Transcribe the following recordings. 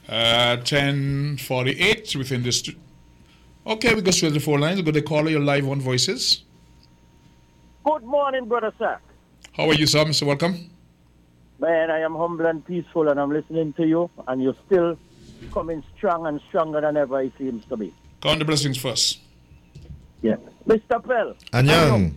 10:48 within this. Okay, we go straight to the phone lines. Go to caller. You're live on Voices. Good morning, Brother Sack. How are you, sir? Mr. Welcome. Man, I am humble and peaceful, and I'm listening to you, and you're still coming strong and stronger than ever it seems to be. Count the blessings first. Yeah. Mr. Pell. Anyang.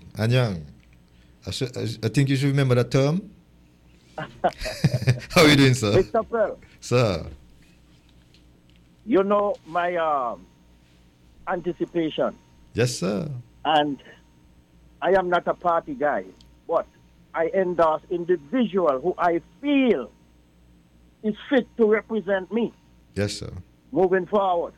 I think you should remember that term. How are you doing, sir? Mr. Pell. Sir. You know my anticipation. Yes, sir. And I am not a party guy, but I endorse individual who I feel is fit to represent me. Yes, sir. Moving forward.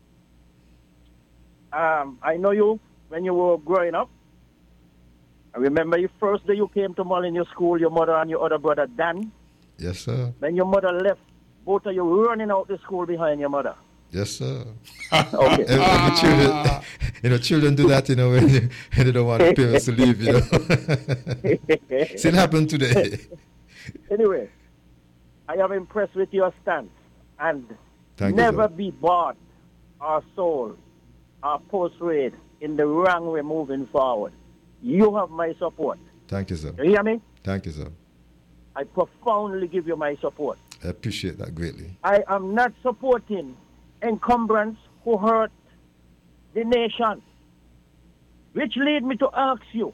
I know you when you were growing up. I remember your first day you came to Molyneux School, your mother and your other brother Dan. Yes, sir. When your mother left, both of you running out the school behind your mother. Yes, sir. Okay. Children do that, when they don't want the parents to leave, Still happen today. Anyway, I am impressed with your stance and Thank never you, be bought or sold or portrayed in the wrong way moving forward. You have my support. Thank you, sir. You hear me? Thank you, sir. I profoundly give you my support. I appreciate that greatly. I am not supporting encumbrance who hurt the nation. Which lead me to ask you,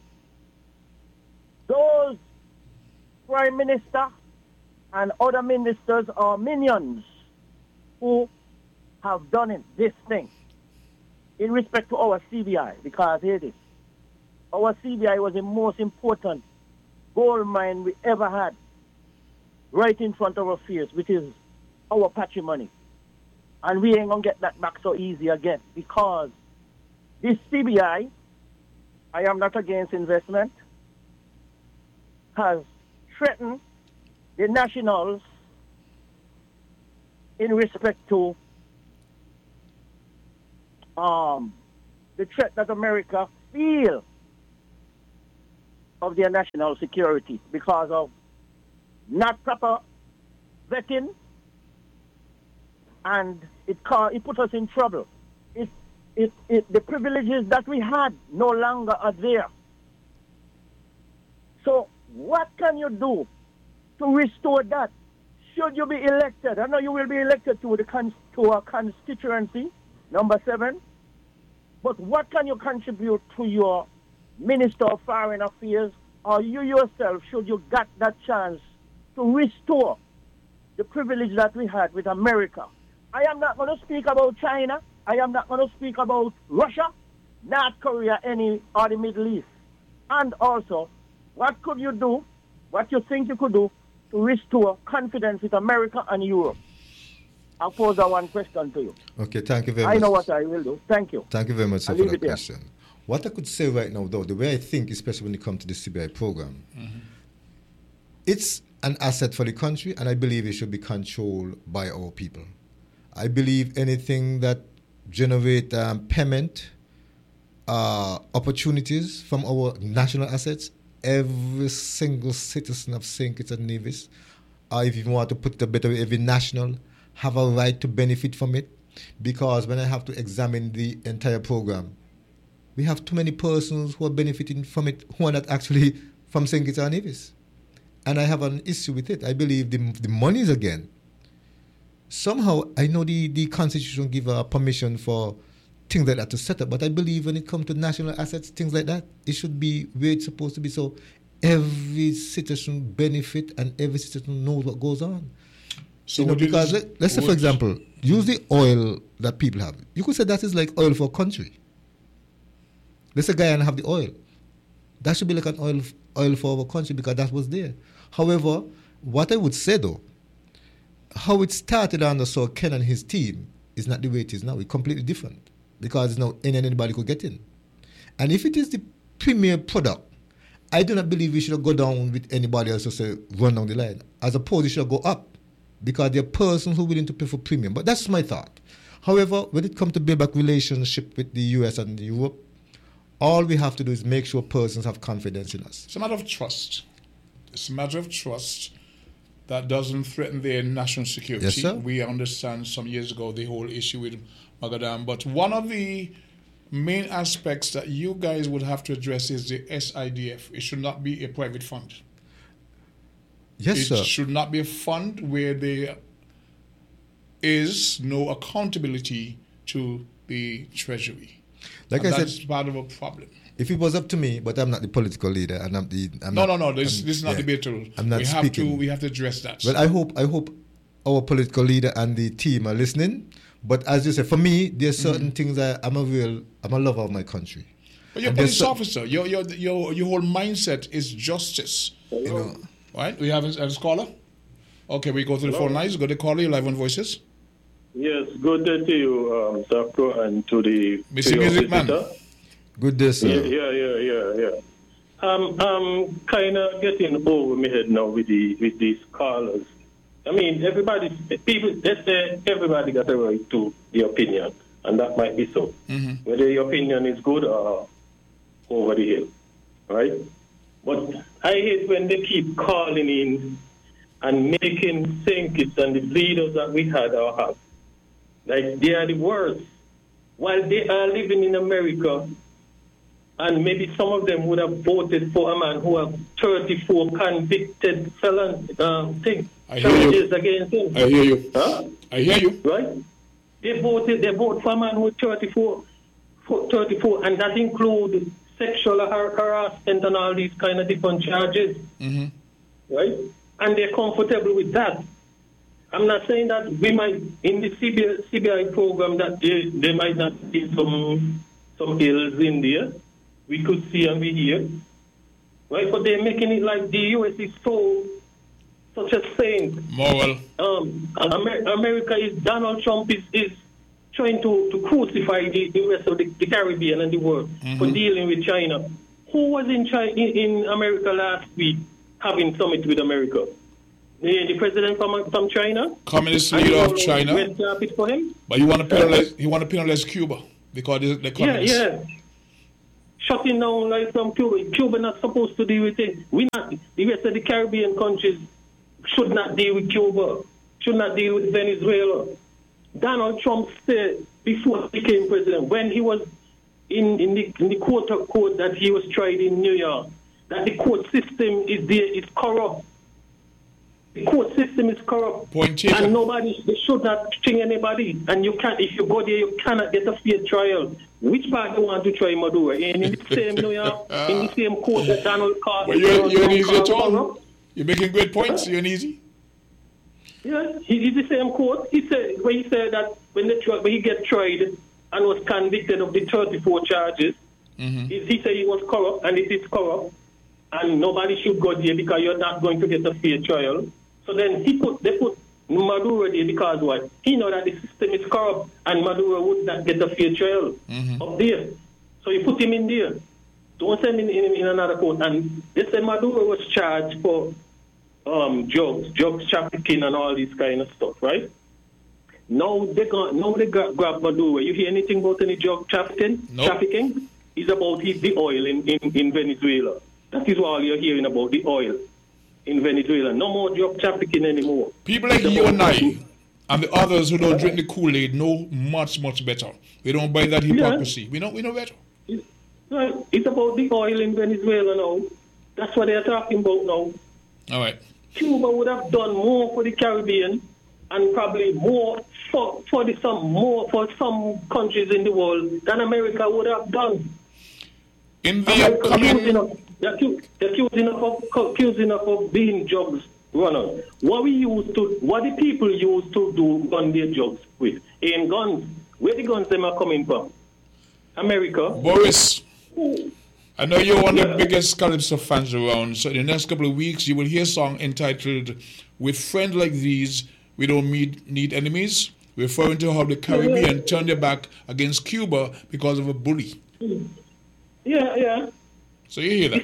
those prime minister and other ministers or minions who have done this thing in respect to our CBI, because here it is. Our CBI was the most important gold mine we ever had right in front of our face, which is our patrimony. And we ain't going to get that back so easy again, because this CBI, I am not against investment, has threatened the nationals in respect to the threat that America feel of their national security because of not proper vetting, and it put us in trouble. The privileges that we had no longer are there. So what can you do to restore that? Should you be elected? I know you will be elected to a constituency, number 7. But what can you contribute to your Minister of Foreign Affairs, or you yourself, should you get that chance to restore the privilege that we had with America? I am not going to speak about China. I am not going to speak about Russia, North Korea, or the Middle East. And also, what could you do, what you think you could do to restore confidence with America and Europe? I'll pose that one question to you. Okay, thank you very much. I know what I will do. Thank you. Thank you very much, sir, for that question. What I could say right now, though, the way I think, especially when it comes to the CBI program, it's an asset for the country, and I believe it should be controlled by our people. I believe anything that generate payment opportunities from our national assets, every single citizen of St. Kitts and Nevis, or if you want to put it a better way, every national, have a right to benefit from it. Because when I have to examine the entire program, we have too many persons who are benefiting from it who are not actually from St. Kitts and Nevis. And I have an issue with it. I believe the monies again. Somehow, I know the Constitution give permission for things like that to set up, but I believe when it comes to national assets, things like that, it should be where it's supposed to be. So every citizen benefit and every citizen knows what goes on. So because let's say, for example, use the oil that people have. You could say that is like oil for a country. Let's say Guyana have the oil. That should be like an oil for our country because that was there. However, what I would say though, how it started under Sir Ken and his team is not the way it is now. It's completely different because now anybody could get in. And if it is the premier product, I do not believe we should go down with anybody else to say run down the line. As opposed, it should go up because there are persons who are willing to pay for premium. But that's my thought. However, when it comes to build back relationship with the US and Europe, all we have to do is make sure persons have confidence in us. It's a matter of trust. It's a matter of trust. that doesn't threaten their national security. Yes, sir. We understand some years ago the whole issue with Magadan, but one of the main aspects that you guys would have to address is the SIDF. It should not be a private fund. Yes, It sir. should not be a fund where there is no accountability to the Treasury. Like And I that's said, part of a problem. if it was up to me, but I'm not the political leader, and I'm No, not, this is not yeah, debatable. I'm not we have speaking. we have to address that. Well, I hope our political leader and the team are listening. But as you said, for me, there's certain things that I'm a lover of my country. But you're a And police there's officer. Your whole mindset is justice. You know, Right? We have a caller. Okay, we go to the phone lines. Go to caller. You're live on Voices. Yes, good day to you, Zapko, and to the Mr. to your Music Man. visitor. good day, sir. Yeah. I'm kind of getting over my head now with these callers. I mean, they say everybody got a right to the opinion, and that might be so. Mm-hmm. Whether your opinion is good or over the hill, right? But I hate when they keep calling in and making thinkers and the leaders that we had or have. Like they are the worst. While they are living in America, and maybe some of them would have voted for a man who have 34 convicted felon charges against him. I hear you. Huh? I hear you. Right? They vote for a man who 34, and that includes sexual harassment and all these kind of different charges. Mm-hmm. Right? And they're comfortable with that. I'm not saying that we might, in the CBI program, that there might not be some ills in there. We could see and we hear. Right? But they're making it like the U.S. is such a saint. Moral. America is, Donald Trump is trying to crucify the rest of the Caribbean and the world for dealing with China. Who was in America last week having summit with America? The president from China? Communist leader of China. Red carpet for him? But you want to penalize Cuba because they're communists. Yeah. Shutting down like from Cuba. Cuba not supposed to deal with it. The rest of the Caribbean countries should not deal with Cuba. Should not deal with Venezuela. Donald Trump said before he became president, when he was in the court that he was tried in New York, that the court system is corrupt. The court system is corrupt. Point taken. And they should not string anybody. And if you go there, you cannot get a fair trial. Which part do you want to try Maduro? In the same New York, in the same court that Donald Trump. Well, you're an easy Tom. You're making great points. You're an easy. Yeah, he's the same court. He said that when he get tried and was convicted of the 34 charges, he said he was corrupt, and it is corrupt, and nobody should go there because you're not going to get a fair trial. So then they put Maduro there because what? He know that the system is corrupt and Maduro would not get a fair trial up there. So you put him in there. Don't send him in another court. And they say Maduro was charged for drugs trafficking and all this kind of stuff, right? Now they grab Maduro. You hear anything about any drug trafficking? Nope. Trafficking is about the oil in Venezuela. That is all you're hearing about, the oil in Venezuela. No more drug trafficking anymore. People like you and I and the others who don't drink the Kool-Aid know much, much better. We don't buy that hypocrisy. We know better. It's about the oil in Venezuela now. That's what they're talking about now. All right. Cuba would have done more for the Caribbean and probably more for some countries in the world than America would have done. In the upcoming... They're accusing us of being jobs runners. What the people used to do run their jobs with ain't guns. Where the guns them are coming from? America. Boris, I know you're one of the biggest Calypso fans around, so in the next couple of weeks you will hear a song entitled "With Friends Like These, We Don't Need Enemies," referring to how the Caribbean turned their back against Cuba because of a bully. Yeah. So you hear that?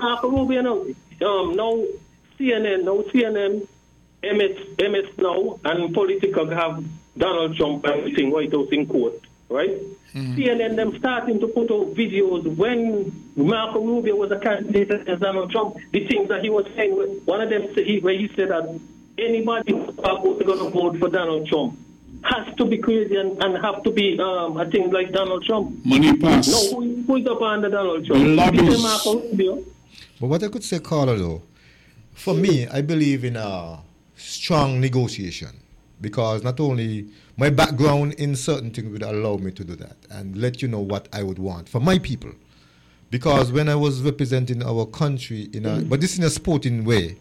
Now CNN, MS now, and Politico have Donald Trump and everything White House in court, right? CNN them starting to put out videos when Marco Rubio was a candidate as Donald Trump, the things that he was saying. One of them where he said that anybody who's going to vote for Donald Trump has to be crazy and have to be, I think, like Donald Trump. Money pass. No, who's up under Donald Trump? The lobbies. But what I could say, Carla, though, for me, I believe in a strong negotiation. Because not only my background in certain things would allow me to do that and let you know what I would want for my people. Because when I was representing our country but this in a sporting way,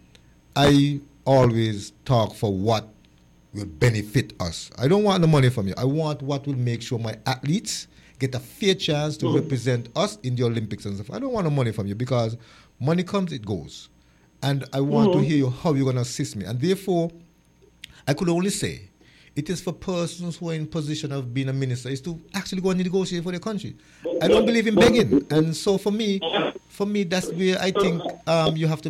I always talk for what will benefit us. I don't want the money from you. I want what will make sure my athletes get a fair chance to represent us in the Olympics and stuff. I don't want the money from you because money comes, it goes. And I want to hear you how you're going to assist me. And therefore, I could only say it is for persons who are in position of being a minister is to actually go and negotiate for their country. I don't believe in begging, and so for me, that's where I think you have to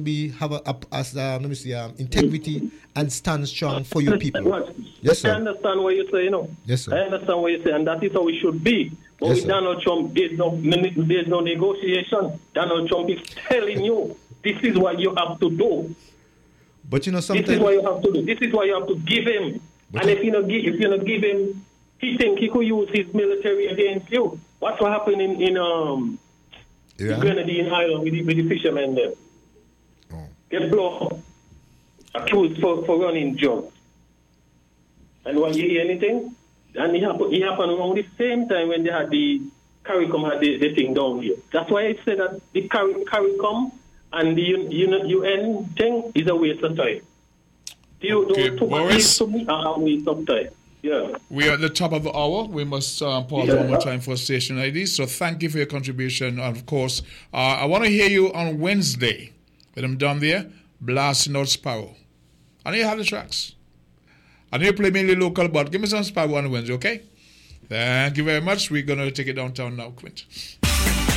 have integrity and stand strong for your people. Yes, sir. I understand what you say, Yes, sir. I understand what you say, and that is how it should be. But Yes, with sir. Donald Trump, there's no negotiation. Donald Trump is telling you this is what you have to do. But sometimes this is what you have to do. This is what you have to give him. And if you not give him, he think he could use his military against you. What's what happened in Grenadine Island with the fishermen there? Oh. Get blown, accused for running drugs. And when you hear anything, and it happened around the same time when they had the CARICOM had the thing down here. That's why I said that the CARICOM and the UN thing is a waste of time. Okay, Boris, to me are a waste of time. Yeah. We are at the top of the hour. We must pause one more time for station ID. So thank you for your contribution. And of course, I want to hear you on Wednesday when I'm down there, blasting out Sparrow. I know you have the tracks. I know you play mainly local, but give me some Sparrow on Wednesday, okay? Thank you very much. We're going to take it downtown now, Quint.